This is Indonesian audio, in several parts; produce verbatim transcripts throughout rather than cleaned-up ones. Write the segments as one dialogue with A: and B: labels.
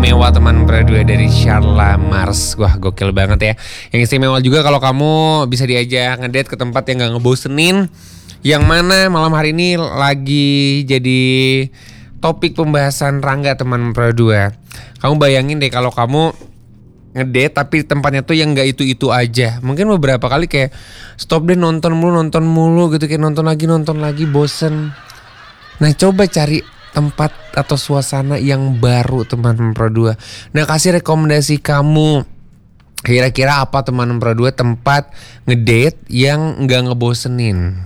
A: istimewa teman berdua dari Sharla Mars. Wah gokil banget ya. Yang istimewa juga kalau kamu bisa diajak ngedate ke tempat yang gak ngebosenin. Yang mana malam hari ini lagi jadi topik pembahasan Rangga teman berdua. Kamu bayangin deh kalau kamu ngedate tapi tempatnya tuh yang gak itu-itu aja. Mungkin beberapa kali kayak stop deh nonton mulu nonton mulu gitu. Kayak nonton lagi nonton lagi bosen. Nah coba cari tempat atau suasana yang baru teman berdua. Nah kasih rekomendasi kamu. Kira-kira apa teman berdua tempat ngedate yang gak ngebosenin.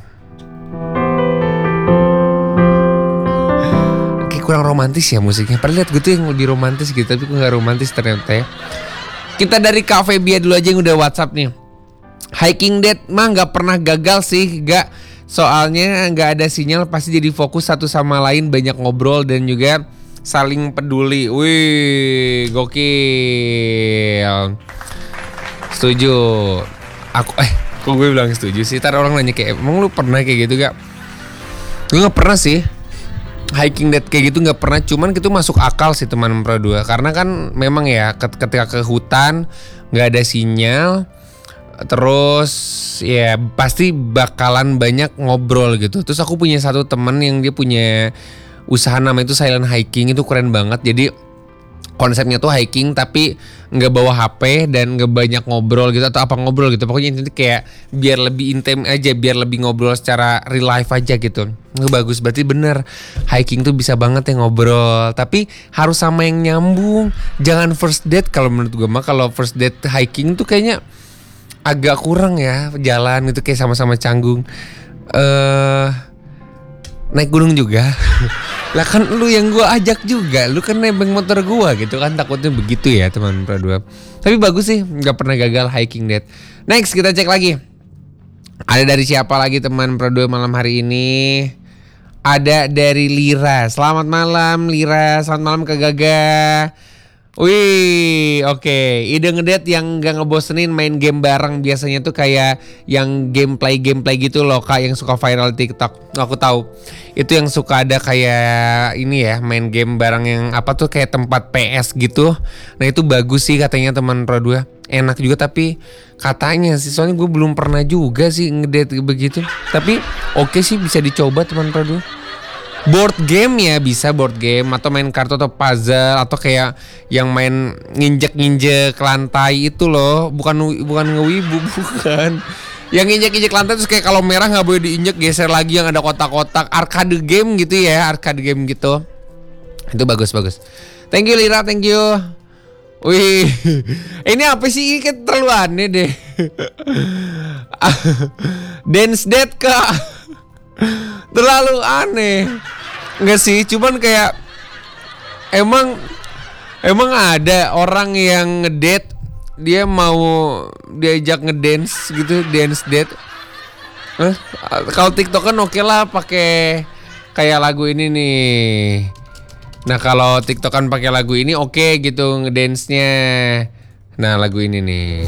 A: Kayak kurang romantis ya musiknya. Padahal lihat gue tuh yang lebih romantis gitu. Tapi gue gak romantis ternyata ya. Kita dari Cafe Bia dulu aja yang udah WhatsApp nih. Hiking date mah gak pernah gagal sih. Gak. Soalnya gak ada sinyal pasti jadi fokus satu sama lain. Banyak ngobrol dan juga saling peduli. Wih gokil. Setuju. Aku eh kok gue bilang setuju sih. Ntar orang nanya kayak emang lu pernah kayak gitu gak? Gue gak pernah sih hiking date kayak gitu gak pernah. Cuman itu masuk akal sih teman berdua. Karena kan memang ya ketika ke hutan gak ada sinyal. Terus ya pasti bakalan banyak ngobrol gitu. Terus aku punya satu temen yang dia punya usaha namanya itu silent hiking. Itu keren banget. Jadi konsepnya tuh hiking tapi gak bawa H P dan gak banyak ngobrol gitu. Atau apa ngobrol gitu. Pokoknya intinya kayak biar lebih intim aja. Biar lebih ngobrol secara real life aja gitu. Bagus, berarti bener hiking tuh bisa banget ya ngobrol. Tapi harus sama yang nyambung. Jangan first date kalau menurut gue mah. Kalau first date hiking tuh kayaknya agak kurang ya jalan itu kayak sama-sama canggung. Eh uh, naik gunung juga. Lah kan lu yang gua ajak juga. Lu kan nebeng motor gua gitu kan. Takutnya begitu ya teman berdua. Tapi bagus sih gak pernah gagal hiking date. Next kita cek lagi. Ada dari siapa lagi teman berdua malam hari ini? Ada dari Lira. Selamat malam Lira. Selamat malam Kak Gaga. Wih, oke. Okay. Ide ngedate yang gak ngebosenin main game bareng biasanya tuh kayak yang gameplay-gameplay gitu loh, Kak, yang suka viral TikTok. Aku tahu. Itu yang suka ada kayak ini ya, main game bareng yang apa tuh kayak tempat P S gitu. Nah, itu bagus sih katanya teman berdua. Enak juga tapi katanya sih soalnya gue belum pernah juga sih ngedate begitu. Tapi oke okay sih bisa dicoba teman berdua. Board game ya bisa board game atau main kartu atau puzzle atau kayak yang main nginjek-nginjek lantai itu loh, bukan bukan ngewibu bukan. Yang nginjek-nginjek lantai terus kayak kalau merah nggak boleh diinjek geser lagi yang ada kotak-kotak arcade game gitu ya, arcade game gitu. Itu bagus-bagus. Thank you Lira, thank you. Wih, ini apa sih ini kayak terlalu aneh deh. Dance date Kak. Terlalu aneh. Enggak sih, cuman kayak Emang Emang ada orang yang ngedate dia mau diajak ngedance gitu, dance date. Huh? Kalau TikTok kan oke okay lah pakai kayak lagu ini nih. Nah kalau TikTok kan pakai lagu ini oke okay gitu ngedance-nya. Nah lagu ini nih.